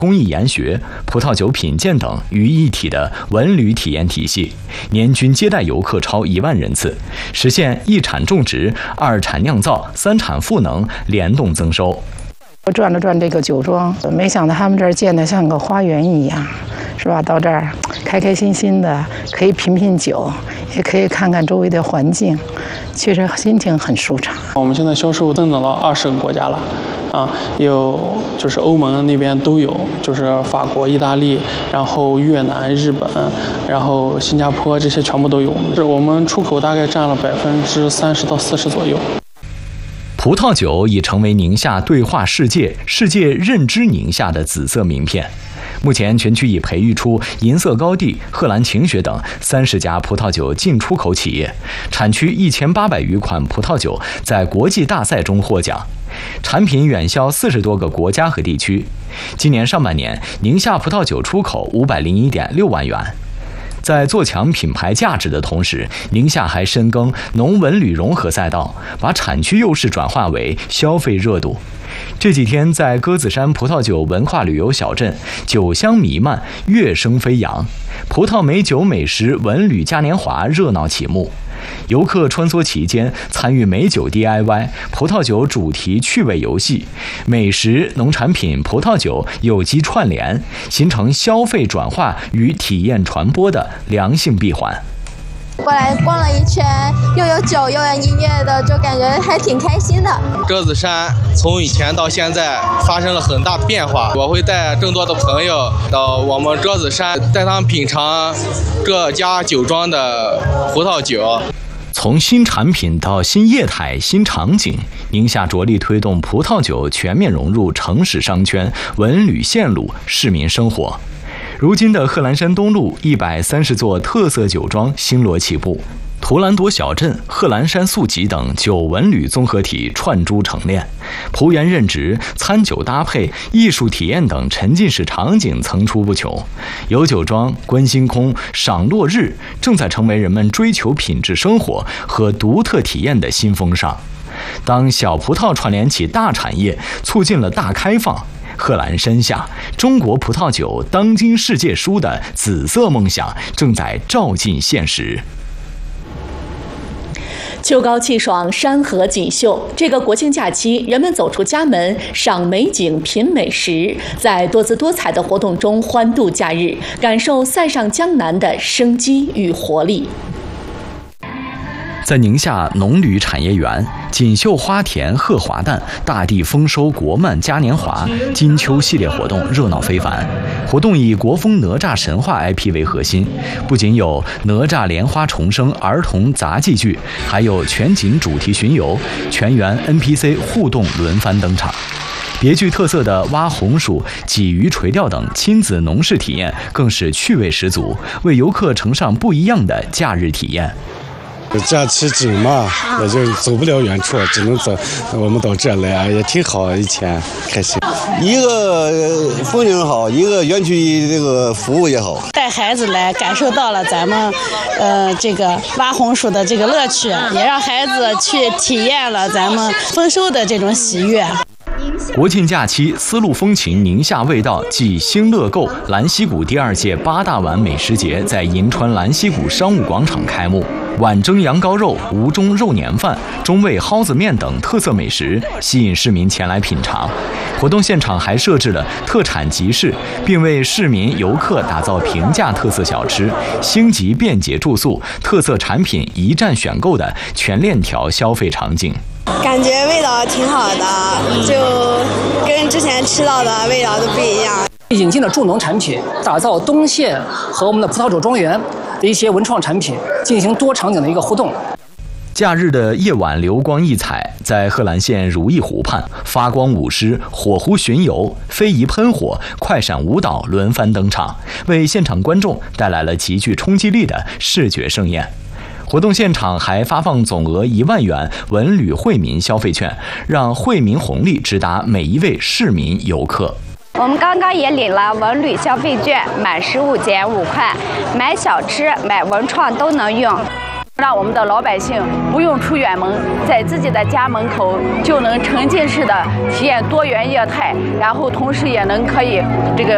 工艺研学、葡萄酒品鉴等于一体的文旅体验体系，年均接待游客超1万人次，实现1产种植、2产酿造、3产赋能联动增收。 我转了转这个酒庄，没想到他们这儿建得像个花园一样，是吧？到这儿开开心心的，可以品品酒，也可以看看周围的环境，确实心情很舒畅。 我们现在销售增长到20个国家了。有就是欧盟那边都有，就是法国、意大利，然后越南、日本，然后新加坡这些全部都有。我们出口大概占了30%到40%左右。 葡萄酒已成为宁夏对话世界、世界认知宁夏的紫色名片。目前，全区已培育出银色高地、贺兰晴雪等30家葡萄酒进出口企业，产区1800余款葡萄酒在国际大赛中获奖，产品远销40多个国家和地区。今年上半年，宁夏葡萄酒出口501.6万元。在做强品牌价值的同时，宁夏还深耕农文旅融合赛道，把产区优势转化为消费热度。这几天，在鸽子山葡萄酒文化旅游小镇，酒香弥漫，乐声飞扬，葡萄美酒美食文旅嘉年华热闹启幕。游客穿梭其间，参与美酒 DIY、葡萄酒主题趣味游戏、美食、农产品、葡萄酒有机串联，形成消费转化与体验传播的良性闭环。 过来逛了一圈，又有酒又有音乐的，就感觉还挺开心的。 鸽子山从以前到现在发生了很大变化，我会带更多的朋友到我们鸽子山，带他们品尝各家酒庄的葡萄酒。 从新产品到新业态、新场景，宁夏着力推动葡萄酒全面融入城市商圈、文旅线路、市民生活。如今的贺兰山东路130座特色酒庄星罗棋布，图兰朵小镇、贺兰山素集等酒文旅综合体串珠成链，葡园任职、餐酒搭配、艺术体验等沉浸式场景层出不穷。有酒庄、观星空、赏落日正在成为人们追求品质生活和独特体验的新风尚。当小葡萄串联起大产业，促进了大开放，贺兰山下中国葡萄酒当今世界书的紫色梦想正在照进现实。 秋高气爽，山河锦绣。这个国庆假期，人们走出家门，赏美景，品美食，在多姿多彩的活动中欢度假日，感受塞上江南的生机与活力。 在宁夏农旅产业园，锦绣花田贺华诞、大地丰收国漫嘉年华、金秋系列活动热闹非凡。活动以国风哪吒神话 IP 为核心，不仅有哪吒莲花重生儿童杂技剧，还有全景主题巡游，全员 NPC 互动轮番登场。别具特色的挖红薯、鲫鱼垂钓等亲子农事体验更是趣味十足，为游客呈上不一样的假日体验。 假期紧嘛，也就走不了远处，只能走。我们到这来也挺好，以前开心。 一个风景好，一个园区这个服务也好。 带孩子来，感受到了咱们这个挖红薯的这个乐趣，也让孩子去体验了咱们丰收的这种喜悦。 国庆假期，丝路风情宁夏味道暨兴乐购兰溪谷第2届8大碗美食节在银川兰溪谷商务广场开幕。碗蒸羊羔肉、吴中肉年饭、中味蒿子面等特色美食吸引市民前来品尝。活动现场还设置了特产集市，并为市民游客打造平价特色小吃、星级便捷住宿、特色产品一站选购的全链条消费场景。 感觉味道挺好的，就跟之前吃到的味道都不一样。 引进了助农产品，打造东县和我们的葡萄酒庄园的一些文创产品，进行多场景的一个互动。 假日的夜晚流光溢彩，在贺兰县如意湖畔，发光舞狮、火狐巡游、非遗喷火、快闪舞蹈轮番登场，为现场观众带来了极具冲击力的视觉盛宴。活动现场还发放总额1万元文旅惠民消费券，让惠民红利直达每一位市民游客。 我们刚刚也领了文旅消费券，满15减5块，买小吃、买文创都能用，让我们的老百姓不用出远门，在自己的家门口就能沉浸式的体验多元业态，然后同时也能可以这个